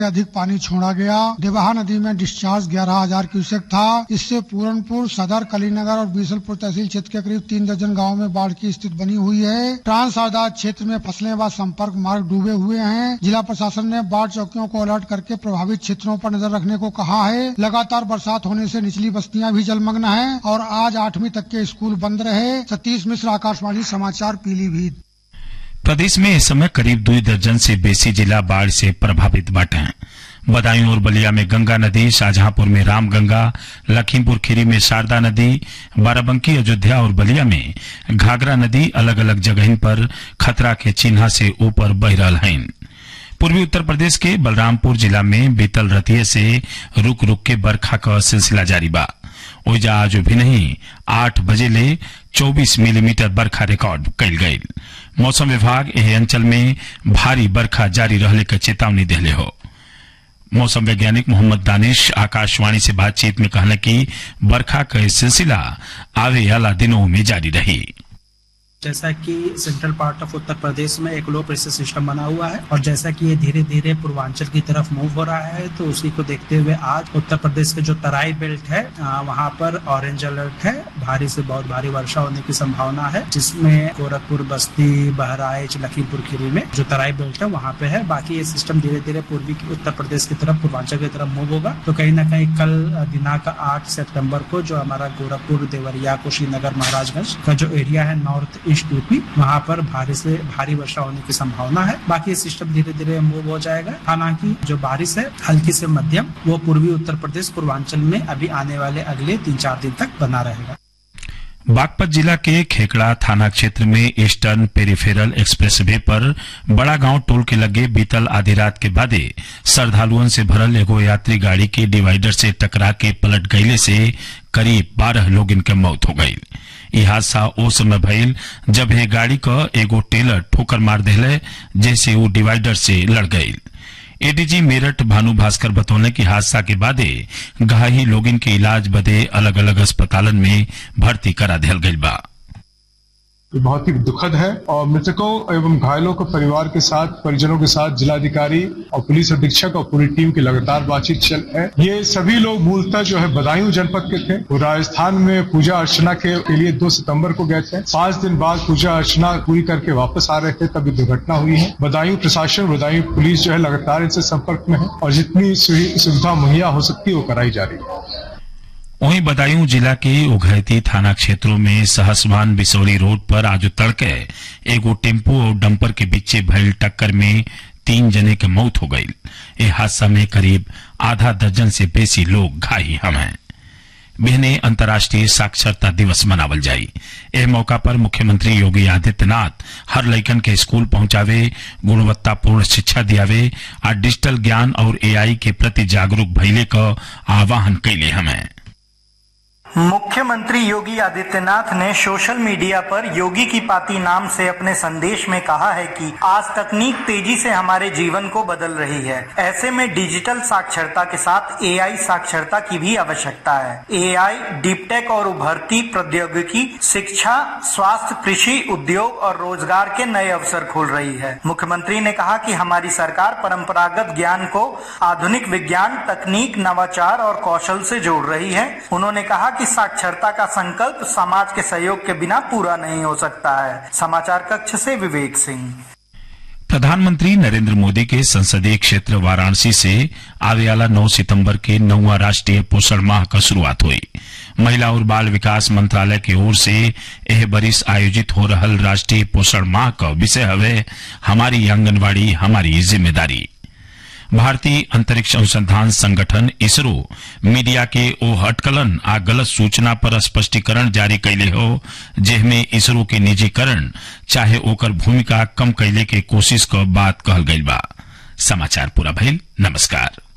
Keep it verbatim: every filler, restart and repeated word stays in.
अधिक पानी छोड़ा गया। देवहा नदी में डिस्चार्ज ग्यारह हजार क्यूसेक था। इससे पूरनपुर, सदर, कलीनगर और बीसलपुर तहसील क्षेत्र के करीब तीन दर्जन गाँव में बाढ़ की स्थिति बनी हुई है। ट्रांस शारदा क्षेत्र में फसलें व संपर्क मार्ग डूबे हुए हैं। जिला प्रशासन ने बाढ़ चौकियों को अलर्ट करके प्रभावित क्षेत्रों पर नजर रखने को कहा है। लगातार बरसात होने से निचली बस्तियां भी जलमग्न हैं और आज आठवीं तक के स्कूल बंद रहे। सतीश मिश्र, आकाशवाणी समाचार, पीलीभीत। प्रदेश में इस समय करीब दो दर्जन से बेसी जिला बाढ़ से प्रभावित बाटे हैं। बदायूं और बलिया में गंगा नदी, शाहजहांपुर में रामगंगा, लखीमपुर खीरी में शारदा नदी, बाराबंकी, अयोध्या और बलिया में घाघरा नदी अलग अलग जगह पर खतरा के चिन्ह से ऊपर बह रहा है। पूर्वी उत्तर प्रदेश के बलरामपुर जिला में बीतल रतिये से रुक रुक के बरखा का सिलसिला जारी बा। ओइजा आज भी नहीं आठ बजे ले चौबीस मिलीमीटर बरखा रिकॉर्ड कइल गई। मौसम विभाग एह अंचल में भारी बरखा जारी रहने की चेतावनी देले हो। मौसम वैज्ञानिक मोहम्मद दानिश आकाशवाणी से बातचीत में कहने कि बरखा का सिलसिला आवे वाला दिनों में जारी रही। जैसा कि central part of Uttar Pradesh में एक लो प्रेशर सिस्टम बना हुआ है और जैसा कि ये धीरे धीरे पूर्वांचल की तरफ मूव हो रहा है, तो उसी को देखते हुए आज उत्तर प्रदेश के जो तराई बेल्ट है वहाँ पर ऑरेंज अलर्ट है। भारी से बहुत भारी वर्षा होने की संभावना है, जिसमें गोरखपुर, बस्ती, बहराइच, लखीमपुर खीरी में जो तराई बेल्ट है वहाँ पे है। बाकी ये सिस्टम धीरे धीरे पूर्वी उत्तर प्रदेश की तरफ, पूर्वांचल की तरफ मूव होगा। तो कहीं ना कहीं कल दिनांक आठ सितंबर को जो हमारा गोरखपुर, देवरिया, कुशीनगर, महाराजगंज का जो एरिया है नॉर्थ ईस्ट यूपी, वहाँ पर भारी से भारी वर्षा होने की संभावना है। बाकी सिस्टम धीरे धीरे मूव हो जाएगा। हालांकि जो बारिश है हल्की से मध्यम, वो पूर्वी उत्तर प्रदेश, पूर्वांचल में अभी आने वाले अगले तीन चार दिन तक बना रहेगा। बागपत जिला के खेकड़ा थाना क्षेत्र में ईस्टर्न पेरिफेरल एक्सप्रेसवे पर बड़ा गांव टोल के लगे बीतल आधी रात के बादे श्रद्धालुओं से भरल एगो यात्री गाड़ी के डिवाइडर से टकरा के पलट गईले से करीब बारह लोग इनके मौत हो गई। यह हादसा ओ समय भइल जब ये गाड़ी का एगो टेलर ठोकर मार देले, जैसे वो डिवाइडर से लड़ गई। एडीजी मेरठ भानु भास्कर बतौले कि हादसा के बादे घायल लोगन के इलाज बदे अलग अलग अस्पतालन में भर्ती करा दिया गई बा। बहुत ही दुखद है और मृतकों एवं घायलों के परिवार के साथ, परिजनों के साथ जिलाधिकारी और पुलिस अधीक्षक और पूरी टीम की लगातार बातचीत चल है। ये सभी लोग मूलतः जो है बदायूं जनपद के थे। वो राजस्थान में पूजा अर्चना के, के लिए दो सितंबर को गए थे। पांच दिन बाद पूजा अर्चना पूरी करके वापस आ रहे थे, तभी दुर्घटना हुई है। बदायूं प्रशासन, बदायूं पुलिस जो है लगातार इनसे संपर्क में है और जितनी सुविधा मुहैया हो सकती है वो कराई जा रही है। वहीं बदायूं जिला के उघैती थाना क्षेत्रों में सहसवान बिसौली रोड पर आज तड़के एगो टेम्पो और डंपर के बीच भइल टक्कर में तीन जने के मौत हो गई। इस हादसा में करीब आधा दर्जन से बेसी लोग घायल हैं। बिहने अंतर्राष्ट्रीय साक्षरता दिवस मनावल जाई। एह मौका पर मुख्यमंत्री योगी आदित्यनाथ हर लइकन के स्कूल पहुंचावे, गुणवत्तापूर्ण शिक्षा दियावे और डिजिटल ज्ञान और एआई के प्रति जागरूक भइले का आह्वान कैले हमें। मुख्यमंत्री योगी आदित्यनाथ ने सोशल मीडिया पर योगी की पाती नाम से अपने संदेश में कहा है कि आज तकनीक तेजी से हमारे जीवन को बदल रही है। ऐसे में डिजिटल साक्षरता के साथ एआई साक्षरता की भी आवश्यकता है। एआई, डीप टेक और उभरती प्रौद्योगिकी शिक्षा, स्वास्थ्य, कृषि, उद्योग और रोजगार के नए अवसर खोल रही है। मुख्यमंत्री ने कहा कि हमारी सरकार परंपरागत ज्ञान को आधुनिक विज्ञान, तकनीक, नवाचार और कौशल से जोड़ रही है। उन्होंने कहा कि साक्षरता का संकल्प समाज के सहयोग के बिना पूरा नहीं हो सकता है। समाचार कक्ष से विवेक सिंह। प्रधानमंत्री नरेंद्र मोदी के संसदीय क्षेत्र वाराणसी से आने वाला नौ सितंबर के नौवां राष्ट्रीय पोषण माह का शुरुआत हुई। महिला और बाल विकास मंत्रालय की ओर से यह बरिस आयोजित हो रहल राष्ट्रीय पोषण माह का विषय हवे हमारी आंगनवाड़ी हमारी जिम्मेदारी। भारतीय अंतरिक्ष अनुसंधान संगठन इसरो मीडिया के ओ हटकलन आ गलत सूचना पर स्पष्टीकरण जारी कैले हो, जेमे इसरो के निजीकरण चाहे ओकर भूमिका कम कैले के कोशिश क बात कहल गई बा। समाचार पूरा भइल। नमस्कार।